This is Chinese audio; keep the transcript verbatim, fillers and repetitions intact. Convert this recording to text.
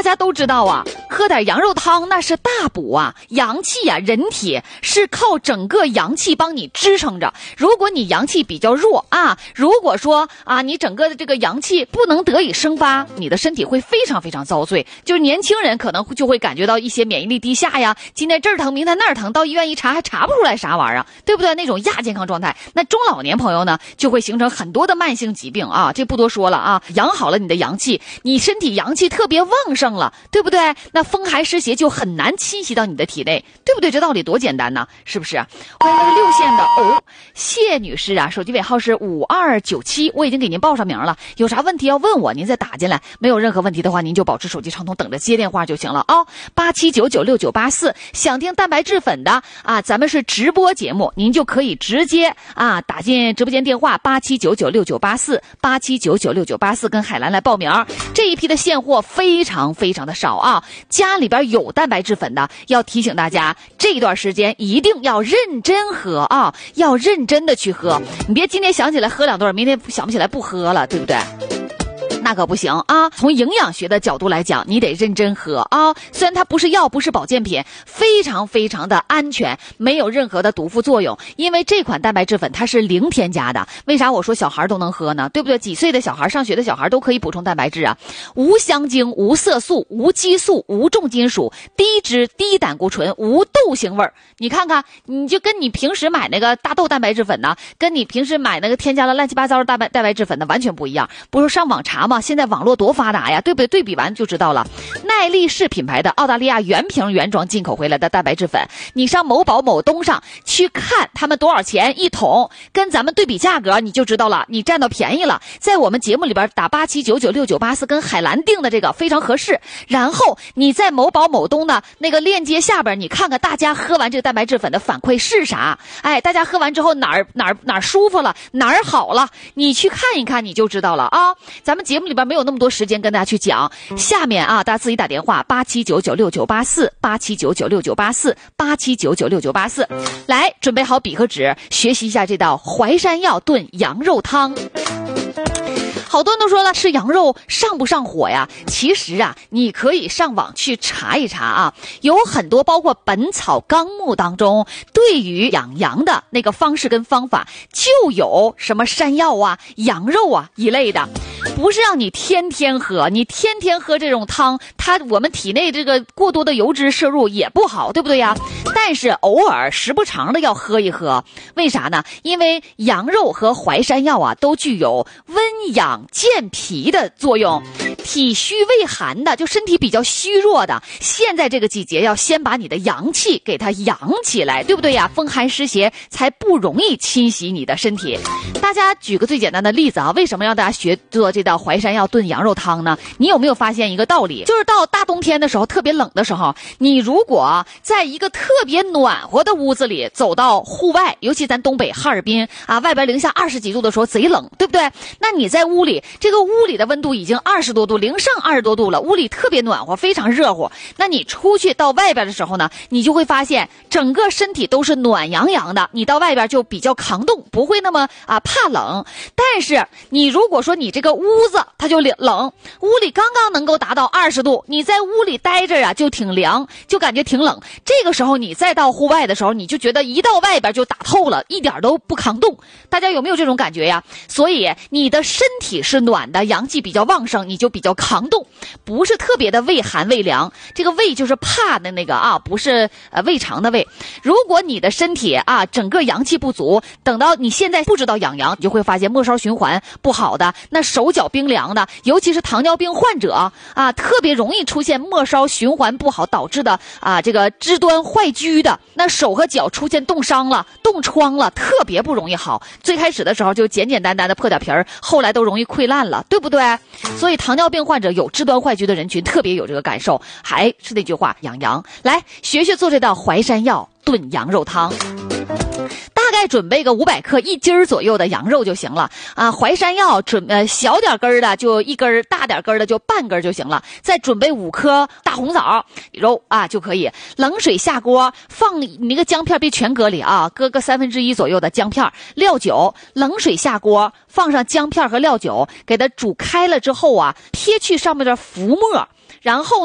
家都知道啊，喝点羊肉汤那是大补啊，阳气啊，人体是靠整个阳气帮你支撑着。如果你阳气比较弱啊，如果说啊你整个的这个阳气不能得以生发，你的身体会非常非常遭罪。就是年轻人可能就会感觉到一些免疫力低下呀，今天这儿疼明天那儿疼，到医院一查还查不出来啥玩意儿，对不对？那种亚健康状态。那中老年朋友呢就会形成很多的慢性疾病啊，这不多说了啊。养好了你的阳气，你身体阳气特别旺盛了，对不对？那风寒湿邪就很难侵袭到你的体内，对不对？这道理多简单呢，是不是？欢迎六线的哦，谢女士啊，手机尾号是五二九七，我已经给您报上名了，有啥问题要问我，您再打进来。没有任何问题的话，您就保持手机畅通，等着接电话就行了啊。八七九九六九八四，想听蛋白质粉的啊，咱们是直播节目，您就可以直接啊打进直播间电话八七九九六九八四，八七九九六九八四，跟海兰来报名。这一批的现货非常非常的少啊，家里边有蛋白质粉的，要提醒大家，这段时间一定要认真喝啊，要认真的去喝，你别今天想起来喝两顿，明天想不起来不喝了，对不对？那可不行啊！从营养学的角度来讲，你得认真喝啊。虽然它不是药，不是保健品，非常非常的安全，没有任何的毒副作用。因为这款蛋白质粉它是零添加的。为啥我说小孩都能喝呢？对不对？几岁的小孩、上学的小孩都可以补充蛋白质啊。无香精、无色素、无激素、无重金属、低脂、低胆固醇、无豆腥味儿。你看看，你就跟你平时买那个大豆蛋白质粉呢，跟你平时买那个添加了乱七八糟的蛋白蛋白质粉的完全不一样。不是上网查吗？现在网络多发达呀，对不对？对比完就知道了。耐力士品牌的澳大利亚原瓶原装进口回来的蛋白质粉，你上某宝某东上去看他们多少钱一桶，跟咱们对比价格，你就知道了，你占到便宜了。在我们节目里边打八七九九六九八四跟海兰订的这个非常合适。然后你在某宝某东的那个链接下边，你看看大家喝完这个蛋白质粉的反馈是啥？哎，大家喝完之后哪儿哪儿哪儿舒服了，哪儿好了，你去看一看你就知道了啊。咱们节目里边没有那么多时间跟大家去讲，下面啊，大家自己打电话八七九九六九八四，八七九九六九八四，八七九九六九八四，来准备好笔和纸，学习一下这道淮山药炖羊肉汤。好多人都说了，吃羊肉上不上火呀？其实啊，你可以上网去查一查啊，有很多包括《本草纲目》当中对于养羊的那个方式跟方法，就有什么山药啊、羊肉啊一类的。不是让你天天喝，你天天喝这种汤，它我们体内这个过多的油脂摄入也不好，对不对呀？但是偶尔时不常的要喝一喝，为啥呢？因为羊肉和淮山药啊都具有温养健脾的作用，体虚胃寒的，就身体比较虚弱的，现在这个季节要先把你的阳气给它养起来，对不对呀？风寒湿邪才不容易侵袭你的身体。大家举个最简单的例子啊，为什么让大家学做这道淮山药炖羊肉汤呢？你有没有发现一个道理，就是到大冬天的时候，特别冷的时候，你如果在一个特别暖和的屋子里走到户外，尤其咱东北哈尔滨啊，外边零下二十几度的时候贼冷，对不对？那你在屋里，这个屋里的温度已经二十多度，零上二十多度了，屋里特别暖和，非常热乎。那你出去到外边的时候呢，你就会发现整个身体都是暖洋洋的，你到外边就比较抗冻，不会那么啊怕冷。但是你如果说你这个屋子它就冷，屋里刚刚能够达到二十度，你在屋里待着啊就挺凉，就感觉挺冷。这个时候你再到户外的时候，你就觉得一到外边就打透了，一点都不抗冻。大家有没有这种感觉呀？所以你的身体是暖的，阳气比较旺盛，你就比较抗冻，不是特别的胃寒胃凉。这个胃就是怕的那个啊，不是呃胃肠的胃。如果你的身体啊整个阳气不足，等到你现在不知道养阳，你就会发现末梢循环不好的，那手脚冰凉的，尤其是糖尿病患者啊，特别容易出现末梢循环不好导致的啊这个肢端坏疽的，那手和脚出现冻伤了、冻疮了，特别不容易好。最开始的时候就简简单单的破点皮儿，后来都容易溃烂了，对不对？所以糖尿病患者有肢端坏疽的人群特别有这个感受。还是那句话，养阳，来学学做这道淮山药炖羊肉汤。大概准备个五百克一斤儿左右的羊肉就行了啊，淮山药准呃小点根儿的就一根儿，大点根儿的就半根儿就行了。再准备五颗大红枣肉啊就可以。冷水下锅，放你那个姜片别全搁里啊，搁个三分之一左右的姜片，料酒。冷水下锅，放上姜片和料酒，给它煮开了之后啊，撇去上面的浮沫，然后